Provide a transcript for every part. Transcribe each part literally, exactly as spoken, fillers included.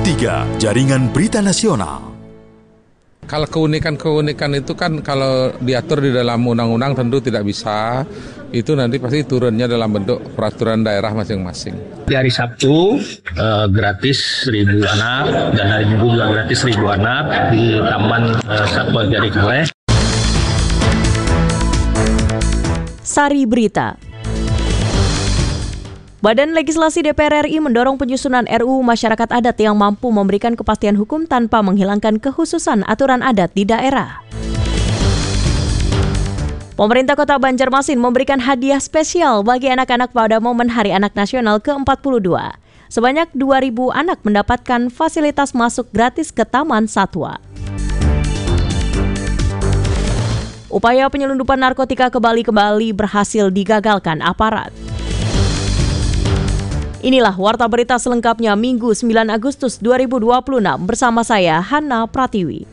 tiga Jaringan Berita Nasional. Kalau keunikan-keunikan itu kan kalau diatur di dalam undang-undang tentu tidak bisa. Itu nanti pasti turunnya dalam bentuk peraturan daerah masing-masing. Di hari Sabtu eh, gratis seribu anak dan hari Minggu juga gratis seribu anak di Taman eh, Satwa Jari Saleh. Sari Berita. Badan Legislasi D P R R I mendorong penyusunan R U U Masyarakat Adat yang mampu memberikan kepastian hukum tanpa menghilangkan kekhususan aturan adat di daerah. Pemerintah Kota Banjarmasin memberikan hadiah spesial bagi anak-anak pada momen Hari Anak Nasional ke empat puluh dua. Sebanyak dua ribu anak mendapatkan fasilitas masuk gratis ke Taman Satwa. Upaya penyelundupan narkotika ke Bali kembali berhasil digagalkan aparat. Inilah Warta Berita selengkapnya Minggu sembilan Agustus dua ribu dua puluh enam bersama saya Hana Pratiwi.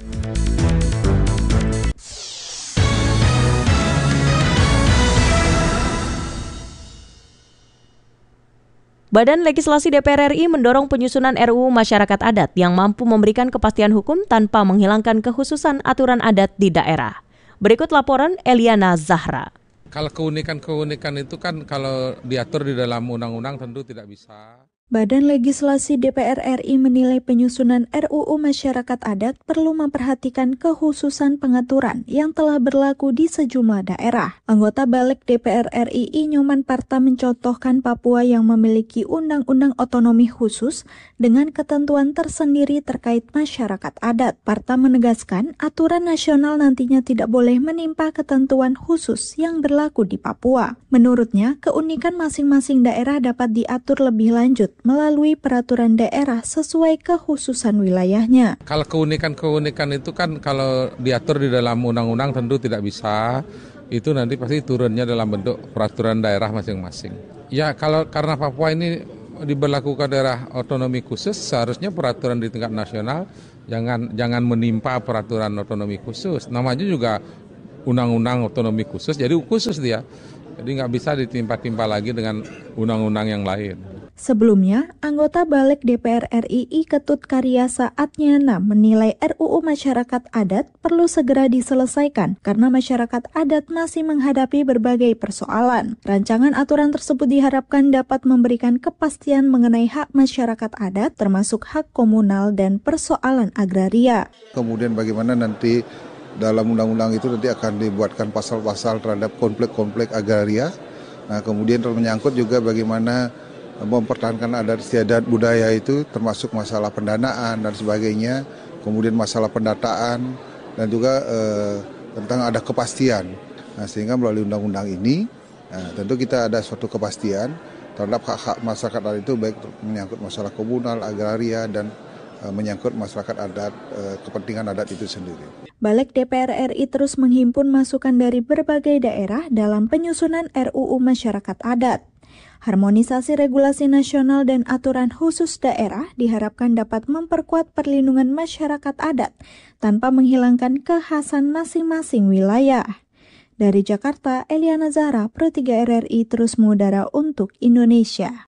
Badan Legislasi D P R R I mendorong penyusunan R U U Masyarakat Adat yang mampu memberikan kepastian hukum tanpa menghilangkan kekhususan aturan adat di daerah. Berikut laporan Eliana Zahra. Kalau keunikan-keunikan itu kan kalau diatur di dalam undang-undang tentu tidak bisa. Badan Legislasi D P R R I menilai penyusunan R U U Masyarakat Adat perlu memperhatikan kekhususan pengaturan yang telah berlaku di sejumlah daerah. Anggota Balik D P R R I I Nyoman Parta mencontohkan Papua yang memiliki undang-undang otonomi khusus dengan ketentuan tersendiri terkait masyarakat adat. Parta menegaskan aturan nasional nantinya tidak boleh menimpa ketentuan khusus yang berlaku di Papua. Menurutnya, keunikan masing-masing daerah dapat diatur lebih lanjut melalui peraturan daerah sesuai kekhususan wilayahnya. Kalau keunikan-keunikan itu kan kalau diatur di dalam undang-undang tentu tidak bisa. Itu nanti pasti turunnya dalam bentuk peraturan daerah masing-masing. Ya kalau karena Papua ini diberlakukan daerah otonomi khusus, seharusnya peraturan di tingkat nasional jangan jangan menimpa peraturan otonomi khusus. Namanya juga undang-undang otonomi khusus, jadi khusus dia. Jadi nggak bisa ditimpa-timpa lagi dengan undang-undang yang lain. Sebelumnya, anggota Balik D P R R I I Ketut Karyasa Atnyana menilai R U U Masyarakat Adat perlu segera diselesaikan karena masyarakat adat masih menghadapi berbagai persoalan. Rancangan aturan tersebut diharapkan dapat memberikan kepastian mengenai hak masyarakat adat termasuk hak komunal dan persoalan agraria. Kemudian bagaimana nanti dalam undang-undang itu nanti akan dibuatkan pasal-pasal terhadap konflik-konflik agraria. Nah, kemudian menyangkut juga bagaimana mempertahankan adat istiadat budaya itu termasuk masalah pendanaan dan sebagainya, kemudian masalah pendataan dan juga eh, tentang ada kepastian. Nah, sehingga melalui undang-undang ini nah, tentu kita ada suatu kepastian terhadap hak-hak masyarakat adat itu baik menyangkut masalah komunal, agraria dan eh, menyangkut masyarakat adat, eh, kepentingan adat itu sendiri. Balik D P R R I terus menghimpun masukan dari berbagai daerah dalam penyusunan R U U Masyarakat Adat. Harmonisasi regulasi nasional dan aturan khusus daerah diharapkan dapat memperkuat perlindungan masyarakat adat tanpa menghilangkan kekhasan masing-masing wilayah. Dari Jakarta, Eliana Zahra, Pro tiga R R I terus mengudara untuk Indonesia.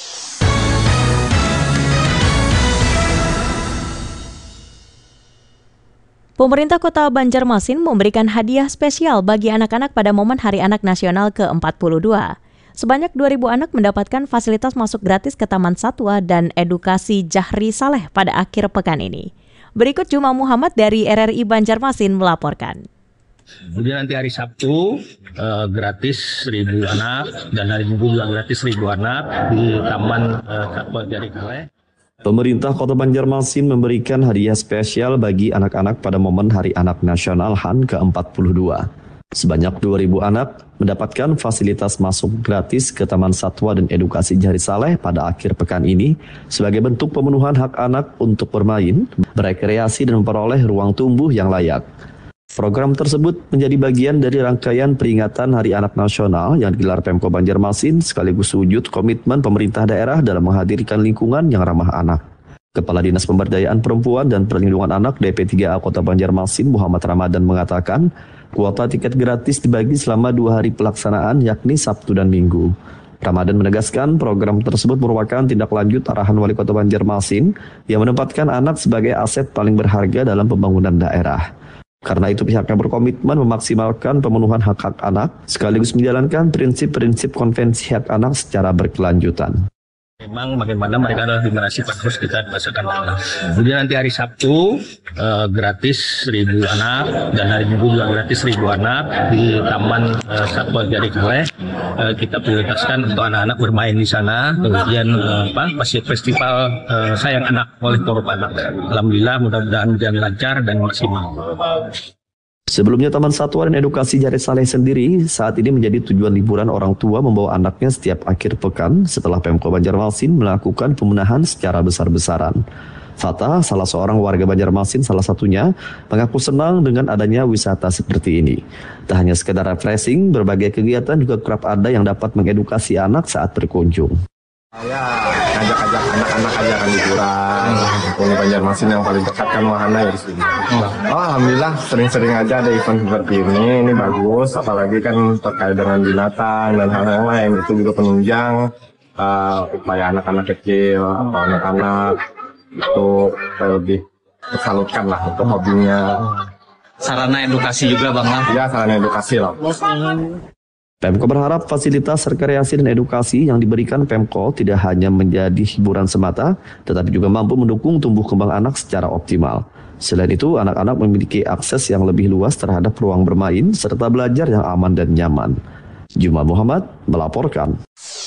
Pemerintah Kota Banjarmasin memberikan hadiah spesial bagi anak-anak pada momen Hari Anak Nasional ke empat puluh dua. Sebanyak dua ribu anak mendapatkan fasilitas masuk gratis ke Taman Satwa dan Edukasi Jari Saleh pada akhir pekan ini. Berikut Juma Muhammad dari R R I Banjarmasin melaporkan. Kemudian nanti hari Sabtu eh, gratis seribu anak dan hari Minggu juga gratis seribu anak di Taman eh, Satwa Jari Saleh. Pemerintah Kota Banjarmasin memberikan hadiah spesial bagi anak-anak pada momen Hari Anak Nasional H A N ke empat puluh dua. Sebanyak dua ribu anak mendapatkan fasilitas masuk gratis ke Taman Satwa dan Edukasi Jari Saleh pada akhir pekan ini sebagai bentuk pemenuhan hak anak untuk bermain, berekreasi dan memperoleh ruang tumbuh yang layak. Program tersebut menjadi bagian dari rangkaian peringatan Hari Anak Nasional yang digelar Pemko Banjarmasin sekaligus wujud komitmen pemerintah daerah dalam menghadirkan lingkungan yang ramah anak. Kepala Dinas Pemberdayaan Perempuan dan Perlindungan Anak D P tiga A Kota Banjarmasin Muhammad Ramadan mengatakan, kuota tiket gratis dibagi selama dua hari pelaksanaan yakni Sabtu dan Minggu. Ramadan menegaskan program tersebut merupakan tindak lanjut arahan Wali Kota Banjarmasin yang menempatkan anak sebagai aset paling berharga dalam pembangunan daerah. Karena itu pihaknya berkomitmen memaksimalkan pemenuhan hak-hak anak sekaligus menjalankan prinsip-prinsip konvensi hak anak secara berkelanjutan. Memang bagaimana mereka adalah generasi penerus kita di masa akan datang. Kemudian nanti hari Sabtu eh, gratis seribu anak dan hari Minggu juga gratis seribu anak di Taman eh, Satwa Jari Kaleh. Eh, kita prioritaskan untuk anak-anak bermain di sana. Kemudian eh, apa festival eh, sayang anak oleh Forum Anak. Alhamdulillah mudah-mudahan berjalan lancar dan maksimal. Sebelumnya Taman Satwa dan Edukasi Jari Saleh sendiri saat ini menjadi tujuan liburan orang tua membawa anaknya setiap akhir pekan setelah Pemko Banjarmasin melakukan pembenahan secara besar-besaran. Fatah, salah seorang warga Banjarmasin salah satunya, mengaku senang dengan adanya wisata seperti ini. Tak hanya sekedar refreshing, berbagai kegiatan juga kerap ada yang dapat mengedukasi anak saat berkunjung. Saya ngajak-ajak anak-anak aja kan liburan, di Banjarmasin yang paling dekat kan wahana ya di sini. Oh, alhamdulillah sering-sering aja ada event seperti ini, ini bagus, apalagi kan terkait dengan binatang dan hal yang lain, itu juga penunjang uh, upaya anak-anak kecil atau anak-anak untuk lebih tersalurkan lah untuk hobinya. Sarana edukasi juga Bang lah. Ya, sarana edukasi lah. Pemko berharap fasilitas rekreasi dan edukasi yang diberikan Pemko tidak hanya menjadi hiburan semata, tetapi juga mampu mendukung tumbuh kembang anak secara optimal. Selain itu, anak-anak memiliki akses yang lebih luas terhadap ruang bermain serta belajar yang aman dan nyaman. Juma Muhammad melaporkan.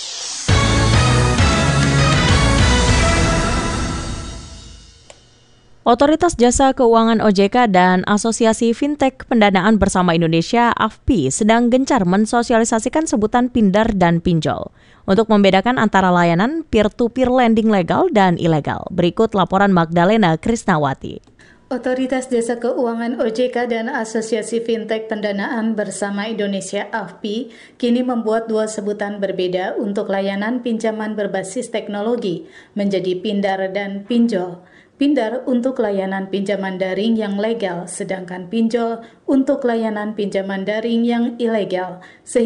Otoritas Jasa Keuangan O J K dan Asosiasi Fintech Pendanaan Bersama Indonesia A F P I sedang gencar mensosialisasikan sebutan pindar dan pinjol untuk membedakan antara layanan peer-to-peer lending legal dan ilegal. Berikut laporan Magdalena Krisnawati. Otoritas Jasa Keuangan O J K dan Asosiasi Fintech Pendanaan Bersama Indonesia A F P I kini membuat dua sebutan berbeda untuk layanan pinjaman berbasis teknologi menjadi pindar dan pinjol. Pindar untuk layanan pinjaman daring yang legal, sedangkan pinjol untuk layanan pinjaman daring yang ilegal.